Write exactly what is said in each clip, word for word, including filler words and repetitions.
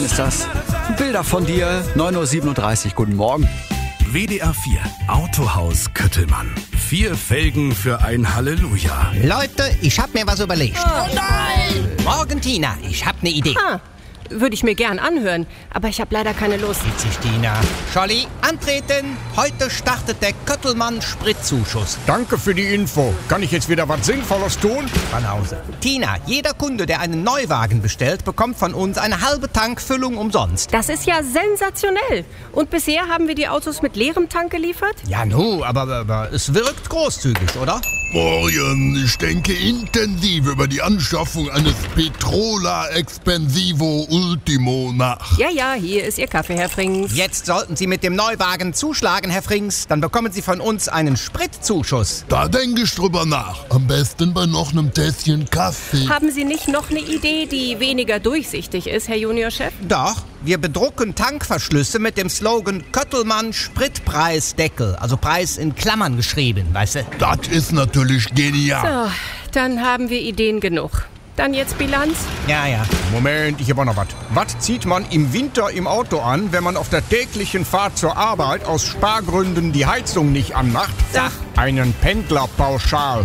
Ist das? Bilder von dir, neun Uhr siebenunddreißig, guten Morgen. W D R vier, Autohaus Köttelmann. Vier Felgen für ein Halleluja. Leute, ich hab mir was überlegt. Oh nein! Morgen, Tina, ich hab ne Idee. Ah, würde ich mir gern anhören, aber ich habe leider keine Lust. Witzig, Tina. Scholli, antreten. Heute startet der Köttelmann Spritzuschuss. Danke für die Info. Kann ich jetzt wieder was Sinnvolles tun? Banause. Tina, jeder Kunde, der einen Neuwagen bestellt, bekommt von uns eine halbe Tankfüllung umsonst. Das ist ja sensationell. Und bisher haben wir die Autos mit leerem Tank geliefert? Ja, nu, aber, aber es wirkt großzügig, oder? Morgen, ich denke intensiv über die Anschaffung eines Petrola Expensivo Ultimo nach. Ja, ja, hier ist Ihr Kaffee, Herr Frings. Jetzt sollten Sie mit dem Neuwagen zuschlagen, Herr Frings. Dann bekommen Sie von uns einen Spritzuschuss. Da denke ich drüber nach. Am besten bei noch einem Tässchen Kaffee. Haben Sie nicht noch eine Idee, die weniger durchsichtig ist, Herr Juniorchef? Doch, wir bedrucken Tankverschlüsse mit dem Slogan Köttelmann Spritpreisdeckel. Also Preis in Klammern geschrieben, weißt du? Das ist natürlich genial. So, dann haben wir Ideen genug. Dann jetzt Bilanz? Ja, ja. Moment, ich hab auch noch was. Was zieht man im Winter im Auto an, wenn man auf der täglichen Fahrt zur Arbeit aus Spargründen die Heizung nicht anmacht? Sag. Einen Pendlerpauschal.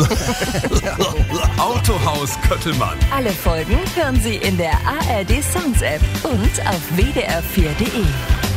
Autohaus Köttelmann. Alle Folgen hören Sie in der A R D Sounds App und auf w d r vier punkt d e.